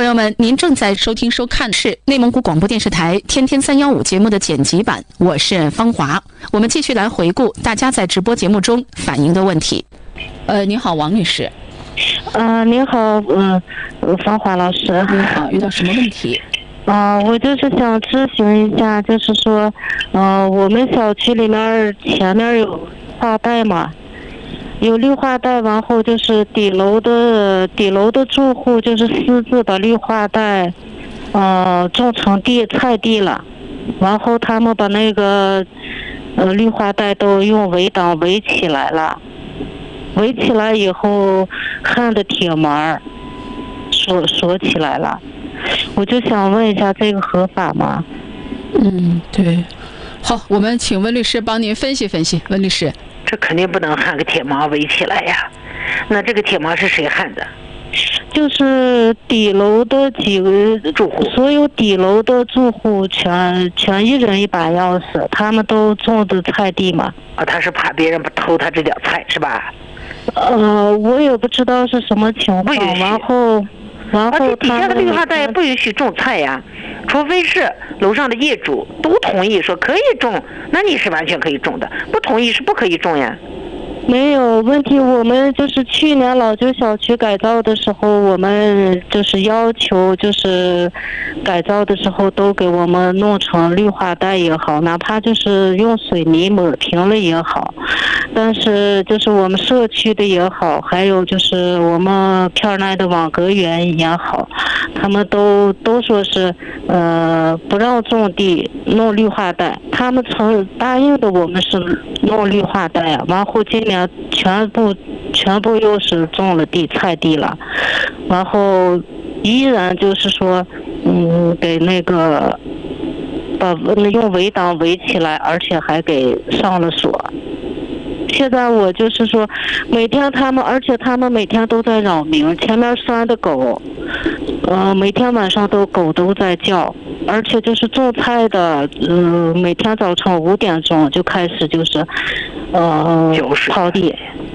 友们，您正在收看是内蒙古广播电视台天天315节目的剪辑版，我是方华。我们继续来回顾大家在直播节目中反映的问题。您好，王女士。 您好，方华老师。 您好，遇到什么问题？ 我就是想咨询一下，就是说，我们小区里面前面有化带嘛，有绿化带，然后就是底楼的住户就是私自把绿化带，种成菜地了，然后他们把那个绿化带都用围挡围起来了，围起来以后焊的铁门锁起来了。我就想问一下，这个合法吗？ 对。好，我们请温律师帮您分析分析。温律师， 这肯定不能焊个铁门围起来呀。那这个铁门是谁焊的？ 就是底楼的几个住户， 所有底楼的住户全一人一把钥匙，他们都种的菜地嘛。 他是怕别人不偷他这点菜是吧？ 我也不知道是什么情况，然后底下的绿化带不允许种菜呀，除非是楼上的业主都同意说可以种，那你是完全可以种的，不同意是不可以种呀。 没有问题，我们就是去年老旧小区改造的时候，我们就是要求，就是改造的时候都给我们弄成绿化带也好，哪怕就是用水泥抹平了也好，但是就是我们社区的也好，还有就是我们片内的网格员也好，他们都说是不让种地弄绿化带，他们答应的我们是弄绿化带啊，然后今年全部又是种了菜地了，然后依然就是说给那个把用围挡围起来，而且还给上了锁。现在我就是说而且他们每天都在扰民，前面拴的狗每天晚上狗都在叫，而且就是种菜的每天早晨5点钟就开始就是刨地。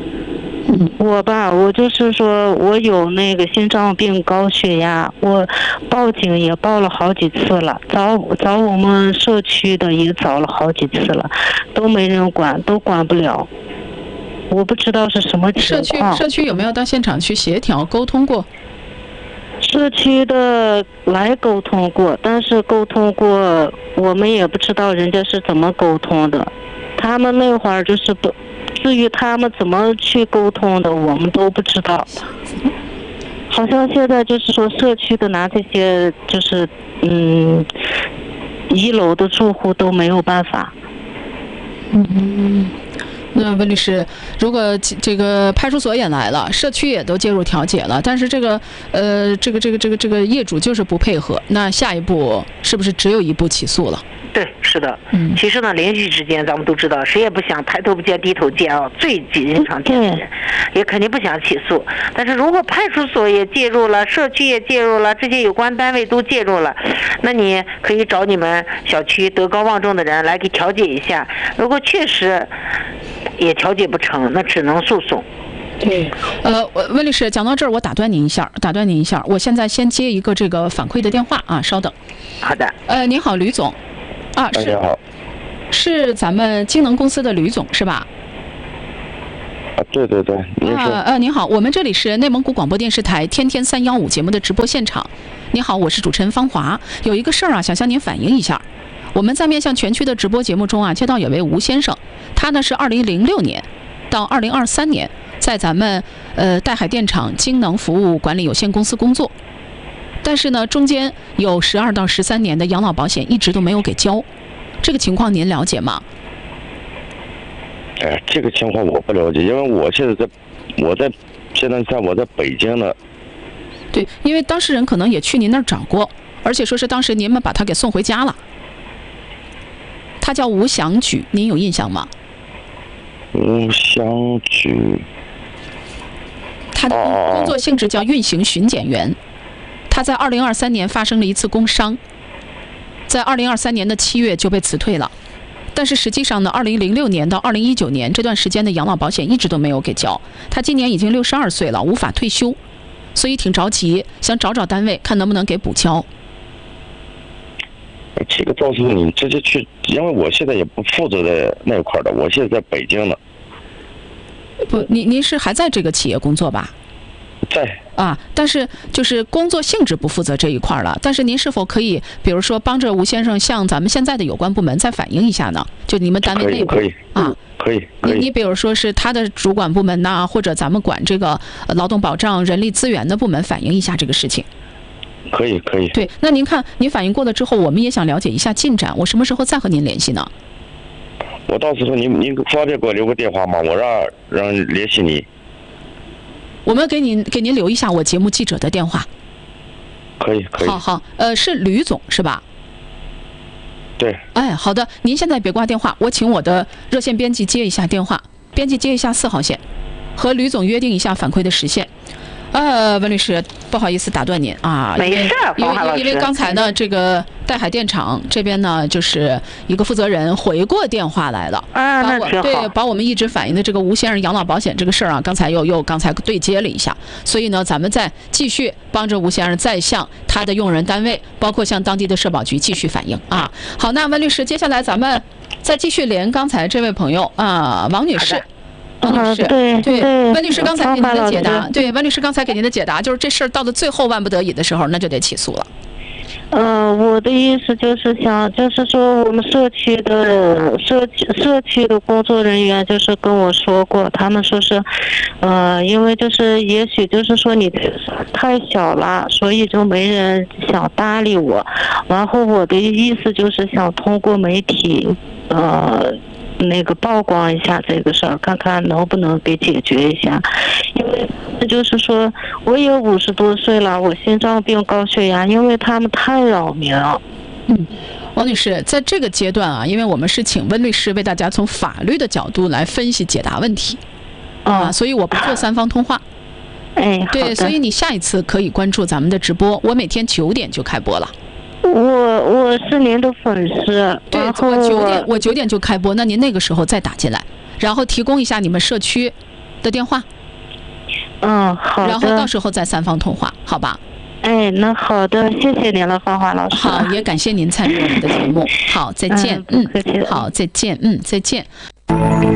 我就是说我有那个心脏病高血压，我报警也报了好几次了，找我们社区的也找了好几次了，都没人管，都管不了。我不知道是什么情况。 社区有没有到现场去协调沟通过？ 社区的来沟通过，但是沟通过我们也不知道人家是怎么沟通的，他们那会儿就是至于他们怎么去沟通的我们都不知道。好像现在就是说社区的拿这些就是1楼的住户都没有办法。 那温律师，如果这个派出所也来了，社区也都介入调解了，但是这个业主就是不配合，那下一步是不是只有一步起诉了？ 对，是的。其实呢，邻居之间咱们都知道，谁也不想抬头不见低头见啊，最经常见的人也肯定不想起诉。但是如果派出所也介入了，社区也介入了，这些有关单位都介入了，那你可以找你们小区德高望重的人来给调解一下。如果确实也调解不成，那只能诉讼。 对，温律师讲到这儿，我打断您一下，我现在先接一个这个反馈的电话啊，稍等。 好的。 您好，吕总。 你好。 是咱们京能公司的吕总是吧？ 对，您说。 您好，我们这里是内蒙古广播电视台天天315节目的直播现场。您好，我是主持人方华，有一个事儿想向您反映一下。我们在面向全区的直播节目中接到有位吴先生，他呢是2006年到2023年在咱们岱海电厂京能服务管理有限公司工作，但是呢中间有12到13年的养老保险一直都没有给交，这个情况您了解吗？ 这个情况我不了解，因为我现在我在北京呢。 对，因为当事人可能也去您那儿找过，而且说是当时您们把他给送回家了。他叫吴祥举，您有印象吗？ 吴祥举。 他的工作性质叫运行巡检员。他在2023年发生了一次工伤，在2023年的7月就被辞退了。但是实际上呢，2006年到2019年这段时间的养老保险一直都没有给交。他今年已经62岁了，无法退休。 所以挺着急，想找单位看能不能给补交。 这个到时候你直接去，因为我现在也不负责在那块的，我现在在北京呢。 不，您是还在这个企业工作吧？ 在啊，但是就是工作性质不负责这一块了。但是您是否可以，比如说帮着吴先生向咱们现在的有关部门再反映一下呢？就你们单位内部可以啊， 可以。 你比如说是他的主管部门呐，或者咱们管这个劳动保障、人力资源的部门反映一下这个事情。 可以。 对，那您看您反映过了之后，我们也想了解一下进展，我什么时候再和您联系呢？ 我到时候您方便给我留个电话吗？我让联系你。 我们给您留一下我节目记者的电话。 可以。 好，是吕总是吧？ 对。 哎，好的，您现在别挂电话，我请我的热线编辑接一下电话，编辑接一下4号线，和吕总约定一下反馈的时限。温律师，不好意思打断您啊， 没事， 因为刚才呢，这个岱海电厂这边呢，就是一个负责人回过电话来了， 那挺好。 对，把我们一直反映的这个吴先生养老保险这个事儿啊，刚才又对接了一下，所以呢，咱们再继续帮着吴先生再向他的用人单位，包括向当地的社保局继续反映啊。好，那温律师，接下来咱们再继续连刚才这位朋友啊，王女士。对，温律师刚才给您的解答，温律师刚才给您的解答就是这事儿到了最后万不得已的时候，那就得起诉了。 我的意思就是就是说我们社区的工作人员就是跟我说过，他们说是，因为就是也许就是说你太小了，所以就没人想搭理我。然后我的意思就是想通过媒体，那个曝光一下这个事儿，看看能不能给解决一下。因为就是说我也50多岁了，我心脏病、高血压，因为他们太扰民了。 王女士，在这个阶段啊，因为我们是请温律师为大家从法律的角度来分析解答问题所以我不做3方通话。对，所以你下一次可以关注咱们的直播，我每天9点就开播了。 我是您的粉丝， 对，我9点就开播，那您那个时候再打进来，然后提供一下你们社区的电话。 好的。 然后到时候再3方通话，好吧？ 那好的，谢谢您了，芳华老师。 好，也感谢您参与我们的节目。好，再见。 不客气了。 好，再见。再见。